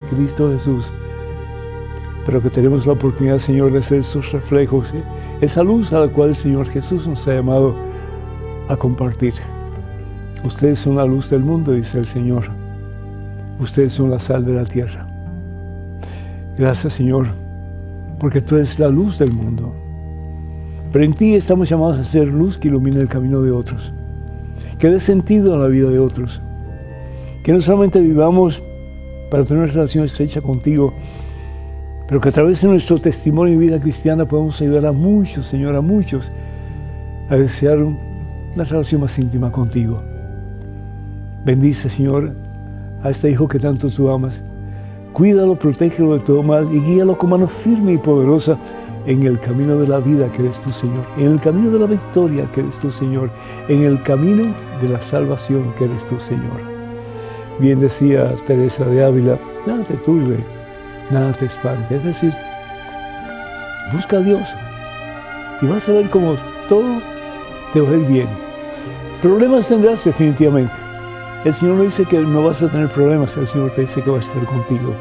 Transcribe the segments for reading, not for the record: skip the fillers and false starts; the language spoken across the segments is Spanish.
Cristo Jesús, pero que tenemos la oportunidad, Señor, de ser esos reflejos, esa luz a la cual el Señor Jesús nos ha llamado a compartir. Ustedes son la luz del mundo, dice el Señor. Ustedes son la sal de la tierra. Gracias, Señor, porque tú eres la luz del mundo. Pero en ti estamos llamados a ser luz que ilumine el camino de otros, que dé sentido a la vida de otros, que no solamente vivamos para tener una relación estrecha contigo, pero que a través de nuestro testimonio y vida cristiana podamos ayudar a muchos, Señor, a muchos, a desear una relación más íntima contigo. Bendice, Señor, a este hijo que tanto tú amas. Cuídalo, protégelo de todo mal y guíalo con mano firme y poderosa en el camino de la vida que eres tú, Señor, en el camino de la victoria que eres tú, Señor, en el camino de la salvación que eres tú, Señor. Bien decía Teresa de Ávila, nada te turbe, nada te espante. Es decir, busca a Dios y vas a ver cómo todo te va a ir bien. Problemas tendrás definitivamente. El Señor no dice que no vas a tener problemas, el Señor te dice que va a estar contigo.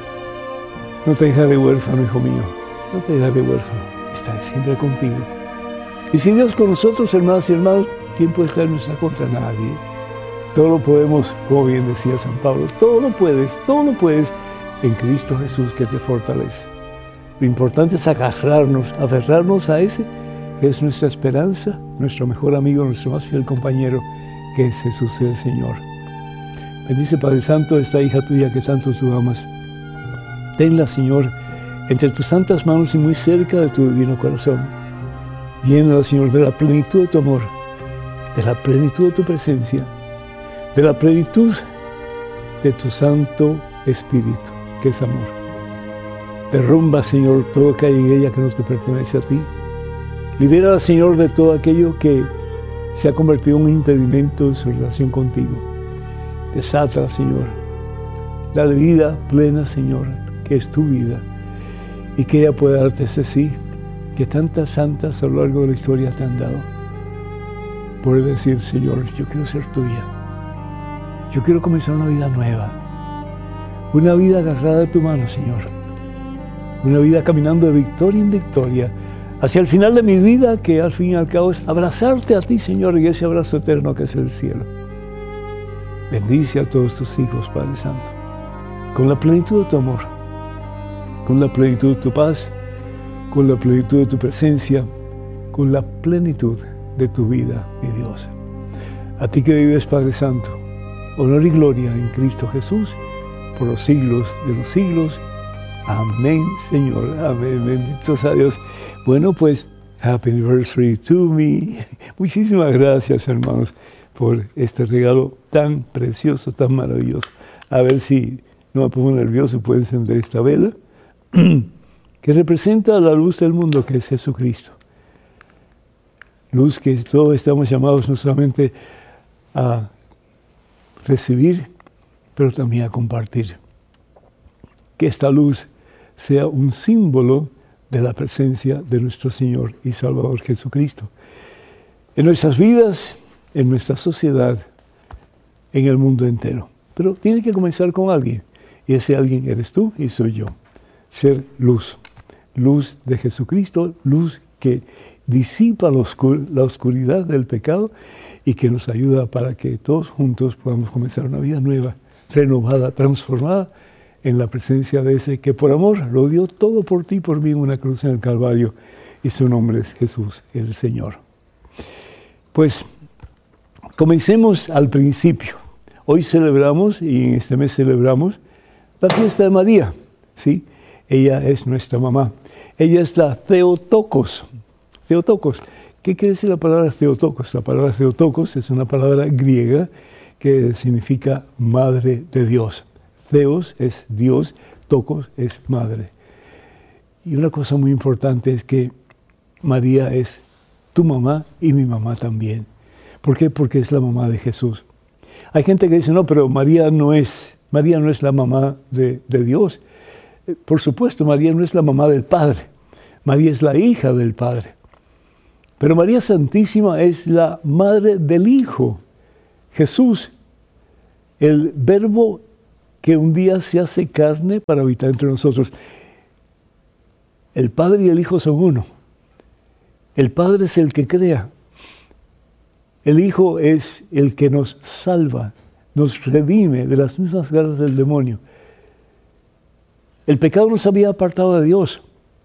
No te dejes de huérfano, hijo mío, no te dejes de huérfano, estaré siempre contigo. Y si Dios con nosotros, hermanos y hermanos, ¿quién puede estar en nuestra contra? Nadie. Todo lo podemos, como bien decía San Pablo, todo lo puedes en Cristo Jesús que te fortalece. Lo importante es aferrarnos a ese que es nuestra esperanza, nuestro mejor amigo, nuestro más fiel compañero, que es Jesús el Señor. Bendice, Padre Santo, esta hija tuya que tanto tú amas. Tenla, Señor, entre tus santas manos y muy cerca de tu divino corazón. Llénala, Señor, de la plenitud de tu amor, de la plenitud de tu presencia, de la plenitud de tu Santo Espíritu, que es amor. Derrumba, Señor, todo lo que hay en ella que no te pertenece a ti. Libérala, Señor, de todo aquello que se ha convertido en un impedimento en su relación contigo. Desátala, Señor. Dale vida plena, Señor, que es tu vida. Y que ella pueda darte ese sí, que tantas santas a lo largo de la historia te han dado. Poder decir, Señor, yo quiero ser tuya. Yo quiero comenzar una vida nueva. Una vida agarrada de tu mano, Señor. Una vida caminando de victoria en victoria, hacia el final de mi vida, que al fin y al cabo es abrazarte a ti, Señor, y ese abrazo eterno que es el cielo. Bendice a todos tus hijos, Padre Santo, con la plenitud de tu amor, con la plenitud de tu paz, con la plenitud de tu presencia, con la plenitud de tu vida, mi Dios. A ti que vives, Padre Santo, honor y gloria en Cristo Jesús, por los siglos de los siglos. Amén, Señor. Amén. Bendito sea Dios. Bueno, pues, Happy Anniversary to me. Muchísimas gracias, hermanos, por este regalo tan precioso, tan maravilloso. A ver si no me pongo nervioso, puedo encender esta vela, que representa la luz del mundo, que es Jesucristo. Luz que todos estamos llamados no solamente a recibir, pero también a compartir. Que esta luz sea un símbolo de la presencia de nuestro Señor y Salvador Jesucristo en nuestras vidas, en nuestra sociedad, en el mundo entero. Pero tiene que comenzar con alguien, y ese alguien eres tú y soy yo. Ser luz, luz de Jesucristo, luz que disipa la oscuridad del pecado y que nos ayuda para que todos juntos podamos comenzar una vida nueva, renovada, transformada en la presencia de ese que por amor lo dio todo por ti y por mí en una cruz en el Calvario, y su nombre es Jesús, el Señor. Pues comencemos al principio. Hoy celebramos, y en este mes celebramos, la fiesta de María, ¿sí? Ella es nuestra mamá. Ella es la Theotokos. Theotokos. ¿Qué quiere decir la palabra Theotokos? La palabra Theotokos es una palabra griega que significa madre de Dios. Theos es Dios, Tokos es madre. Y una cosa muy importante es que María es tu mamá y mi mamá también. ¿Por qué? Porque es la mamá de Jesús. Hay gente que dice, no, pero María no es la mamá de Dios. Por supuesto, María no es la mamá del Padre. María es la hija del Padre. Pero María Santísima es la madre del Hijo. Jesús, el Verbo que un día se hace carne para habitar entre nosotros. El Padre y el Hijo son uno. El Padre es el que crea. El Hijo es el que nos salva, nos redime de las mismas garras del demonio. El pecado nos había apartado de Dios.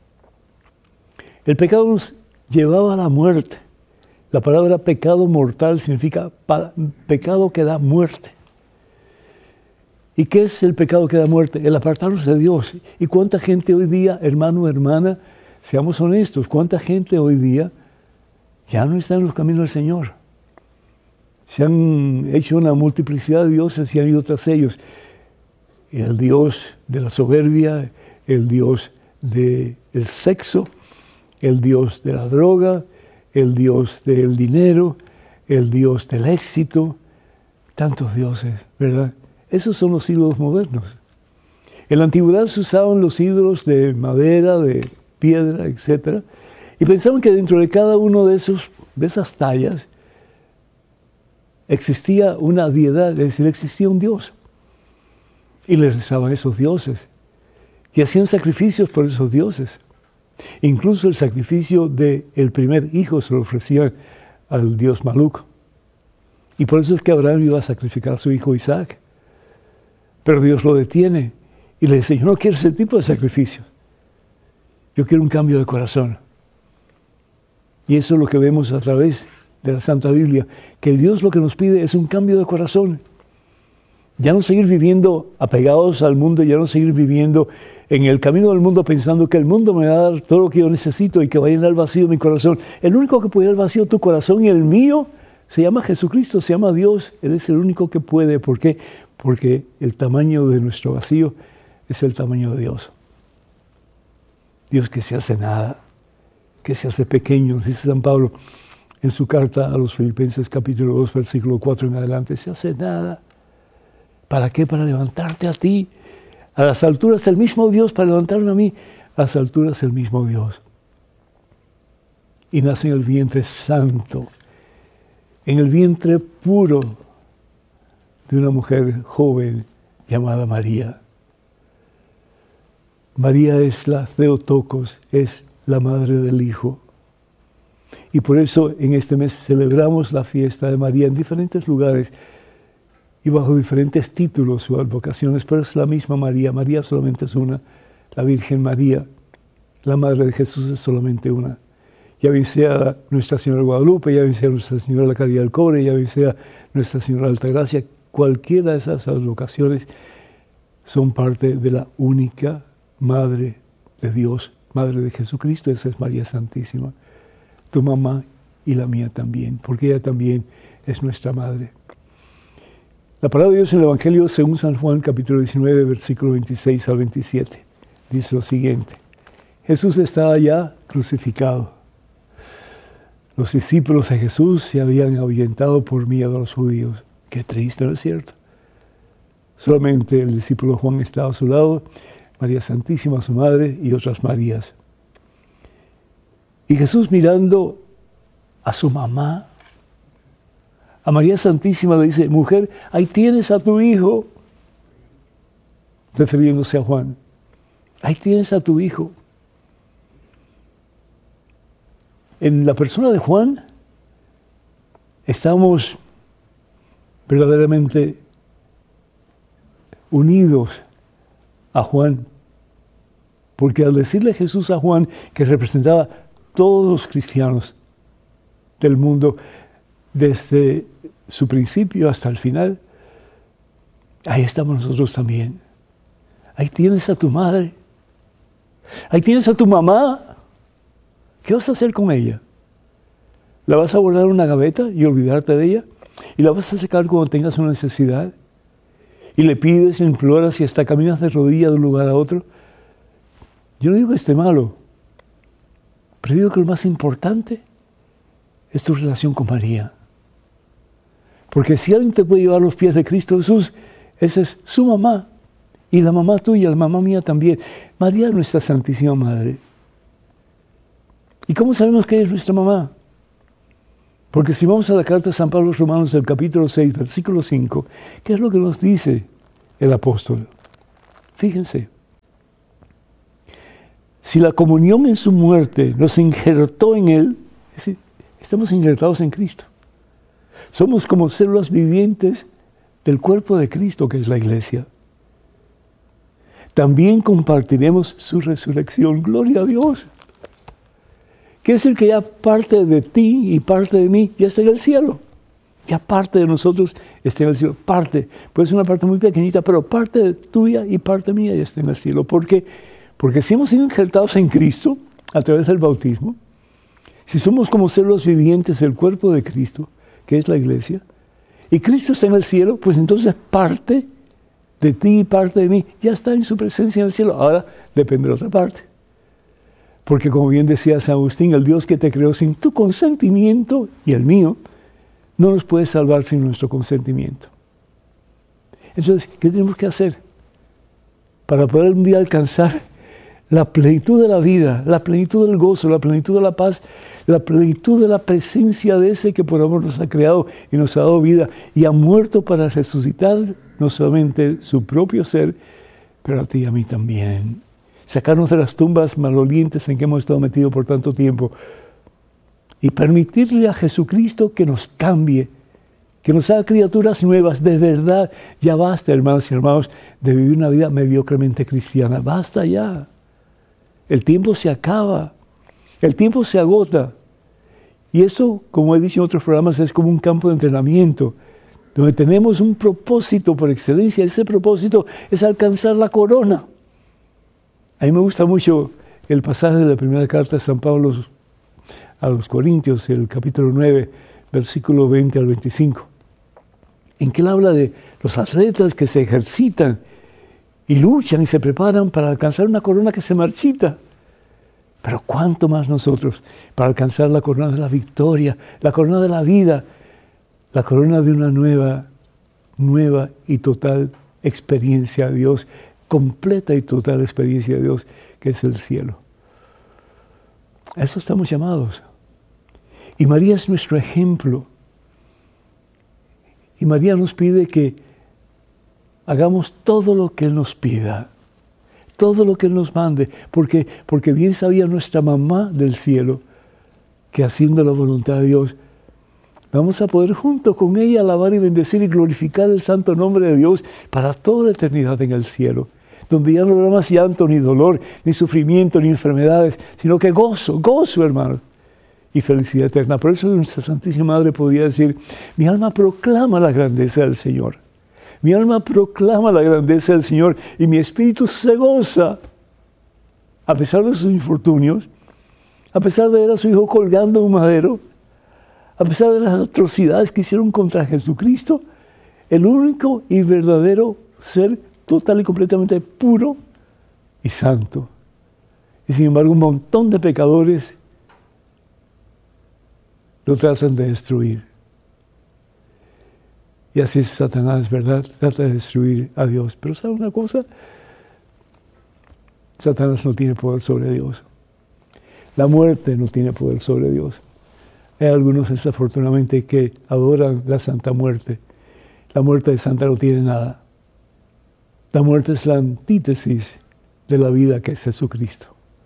El pecado nos llevaba a la muerte. La palabra pecado mortal significa pecado que da muerte. ¿Y qué es el pecado que da muerte? El apartarnos de Dios. ¿Y cuánta gente hoy día, hermano, hermana, seamos honestos, cuánta gente hoy día ya no está en los caminos del Señor? Se han hecho una multiplicidad de dioses y han ido tras ellos. El Dios de la soberbia, el Dios del sexo, el Dios de la droga, el Dios del dinero, el Dios del éxito. Tantos dioses, ¿verdad? Esos son los ídolos modernos. En la antigüedad se usaban los ídolos de madera, de piedra, etc. Y pensaban que dentro de cada uno de esas tallas existía una deidad, es decir, existía un Dios. Y le rezaban a esos dioses. Y hacían sacrificios por esos dioses. Incluso el sacrificio del primer hijo se lo ofrecían al dios Marduk. Y por eso es que Abraham iba a sacrificar a su hijo Isaac. Pero Dios lo detiene y le dice, yo no quiero ese tipo de sacrificio. Yo quiero un cambio de corazón. Y eso es lo que vemos a través de la Santa Biblia, que Dios lo que nos pide es un cambio de corazón. Ya no seguir viviendo apegados al mundo, ya no seguir viviendo en el camino del mundo pensando que el mundo me va a dar todo lo que yo necesito y que va a llenar el vacío de mi corazón. El único que puede llenar el vacío de tu corazón y el mío se llama Jesucristo, se llama Dios. Él es el único que puede. ¿Por qué? Porque el tamaño de nuestro vacío es el tamaño de Dios. Dios que se hace nada, que se hace pequeño, dice San Pablo en su carta a los Filipenses capítulo 2, versículo 4 en adelante, se hace nada. ¿Para qué? Para levantarte a ti. A las alturas el mismo Dios, para levantarme a mí, a las alturas el mismo Dios. Y nace en el vientre santo, en el vientre puro de una mujer joven llamada María. María es la Theotokos, es la madre del Hijo. Y por eso en este mes celebramos la fiesta de María en diferentes lugares y bajo diferentes títulos o advocaciones, pero es la misma María. María solamente es una. La Virgen María, la Madre de Jesús, es solamente una. Ya bien sea Nuestra Señora de Guadalupe, ya bien sea Nuestra Señora de la Caridad del Cobre, ya bien sea Nuestra Señora de Altagracia, cualquiera de esas advocaciones son parte de la única Madre de Dios, Madre de Jesucristo. Esa es María Santísima, tu mamá y la mía también, porque ella también es nuestra Madre. La palabra de Dios en el Evangelio según San Juan, capítulo 19, versículo 26 al 27, dice lo siguiente. Jesús estaba ya crucificado. Los discípulos de Jesús se habían ahuyentado por miedo a los judíos. Qué triste, ¿no es cierto? Solamente el discípulo Juan estaba a su lado, María Santísima, su madre, y otras Marías. Y Jesús, mirando a su mamá, a María Santísima, le dice, mujer, ahí tienes a tu hijo, refiriéndose a Juan. Ahí tienes a tu hijo. En la persona de Juan estamos verdaderamente unidos a Juan, porque al decirle Jesús a Juan, que representaba todos los cristianos del mundo, desde su principio hasta el final, ahí estamos nosotros también. Ahí tienes a tu madre, ahí tienes a tu mamá. ¿Qué vas a hacer con ella? ¿La vas a guardar en una gaveta y olvidarte de ella? ¿Y la vas a sacar cuando tengas una necesidad? ¿Y le pides, le imploras y hasta caminas de rodillas de un lugar a otro? Yo no digo que esté malo, pero digo que lo más importante es tu relación con María. Porque si alguien te puede llevar a los pies de Cristo Jesús, esa es su mamá. Y la mamá tuya, la mamá mía también. María es nuestra Santísima Madre. ¿Y cómo sabemos que es nuestra mamá? Porque si vamos a la carta de San Pablo a los Romanos, el capítulo 6, versículo 5, ¿qué es lo que nos dice el apóstol. Fíjense, si la comunión en su muerte nos injertó en Él, es decir, estamos injertados en Cristo. Somos como células vivientes del cuerpo de Cristo, que es la iglesia. También compartiremos su resurrección. Gloria a Dios. Quiere decir que ya parte de ti y parte de mí ya está en el cielo. Ya parte de nosotros está en el cielo. Parte, puede ser una parte muy pequeñita, pero parte tuya y parte mía ya está en el cielo. ¿Por qué? Porque si hemos sido injertados en Cristo a través del bautismo, si somos como células vivientes del cuerpo de Cristo, que es la iglesia, y Cristo está en el cielo, pues entonces parte de ti y parte de mí ya está en su presencia en el cielo. Ahora depende de la otra parte. Porque como bien decía San Agustín, el Dios que te creó sin tu consentimiento y el mío, no nos puede salvar sin nuestro consentimiento. Entonces, ¿qué tenemos que hacer para poder un día alcanzar la plenitud de la vida, la plenitud del gozo, la plenitud de la paz, la plenitud de la presencia de ese que por amor nos ha creado y nos ha dado vida y ha muerto para resucitar no solamente su propio ser, pero a ti y a mí también? Sacarnos de las tumbas malolientes en que hemos estado metidos por tanto tiempo y permitirle a Jesucristo que nos cambie, que nos haga criaturas nuevas. De verdad, ya basta, hermanos y hermanos, de vivir una vida mediocremente cristiana. Basta ya. El tiempo se acaba, el tiempo se agota. Y eso, como he dicho en otros programas, es como un campo de entrenamiento, donde tenemos un propósito por excelencia. Ese propósito es alcanzar la corona. A mí me gusta mucho el pasaje de la primera carta de San Pablo a los Corintios, el capítulo 9, versículo 20 al 25, en que él habla de los atletas que se ejercitan y luchan y se preparan para alcanzar una corona que se marchita. Pero cuánto más nosotros para alcanzar la corona de la victoria, la corona de la vida, la corona de una nueva y total experiencia de Dios, completa y total experiencia de Dios, que es el cielo. A eso estamos llamados. Y María es nuestro ejemplo. Y María nos pide que hagamos todo lo que Él nos pida, todo lo que Él nos mande, porque bien sabía nuestra mamá del cielo que haciendo la voluntad de Dios, vamos a poder junto con ella alabar y bendecir y glorificar el santo nombre de Dios para toda la eternidad en el cielo, donde ya no habrá más llanto, ni dolor, ni sufrimiento, ni enfermedades, sino que gozo, hermano, y felicidad eterna. Por eso nuestra Santísima Madre podía decir: mi alma proclama la grandeza del Señor. Mi alma proclama la grandeza del Señor y mi espíritu se goza, a pesar de sus infortunios, a pesar de ver a su hijo colgando en un madero, a pesar de las atrocidades que hicieron contra Jesucristo, el único y verdadero ser total y completamente puro y santo. Y sin embargo, un montón de pecadores lo tratan de destruir. Y así es Satanás, ¿verdad? Trata de destruir a Dios. Pero ¿sabe una cosa? Satanás no tiene poder sobre Dios. La muerte no tiene poder sobre Dios. Hay algunos, desafortunadamente, que adoran la Santa Muerte. La muerte de Santa no tiene nada. La muerte es la antítesis de la vida que es Jesucristo.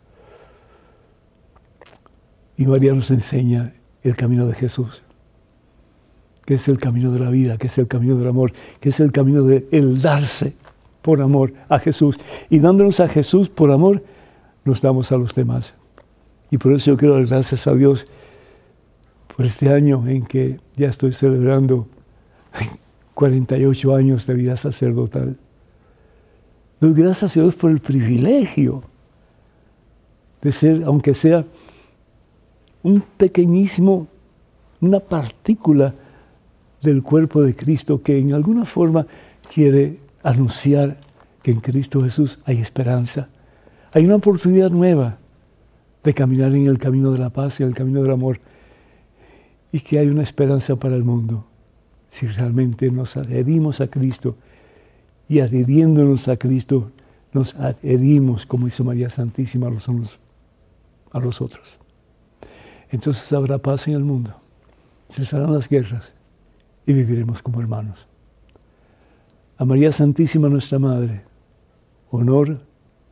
Y María nos enseña el camino de Jesús, que es el camino de la vida, que es el camino del amor, que es el camino de el darse por amor a Jesús. Y dándonos a Jesús por amor, nos damos a los demás. Y por eso yo quiero dar gracias a Dios por este año en que ya estoy celebrando 48 años de vida sacerdotal. Doy gracias a Dios por el privilegio de ser, aunque sea un pequeñísimo, una partícula del cuerpo de Cristo que en alguna forma quiere anunciar que en Cristo Jesús hay esperanza. Hay una oportunidad nueva de caminar en el camino de la paz y el camino del amor, y que hay una esperanza para el mundo si realmente nos adherimos a Cristo, y adhiriéndonos a Cristo nos adherimos, como hizo María Santísima, los unos a los otros. Entonces habrá paz en el mundo, cesarán las guerras y viviremos como hermanos. a María Santísima nuestra Madre, honor